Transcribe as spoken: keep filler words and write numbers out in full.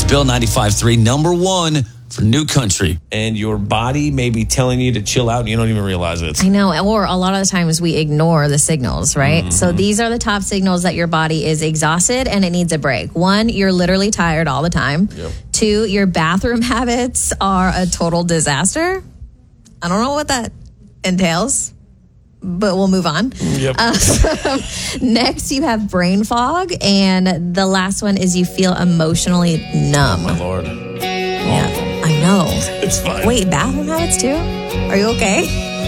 Bill ninety-five three, number one for New Country. And your body may be telling you to chill out and you don't even realize it. I know. Or a lot of the times we ignore the signals, right? Mm-hmm. So these are the top signals that your body is exhausted and it needs a break. One, you're literally tired all the time. Yep. Two, your bathroom habits are a total disaster. I don't know what that entails, but we'll move on. Yep. Uh, next, you have brain fog. And the last one is you feel emotionally numb. Oh, my Lord. Yeah, I know. It's fine. Wait, bathroom habits too? Are you okay?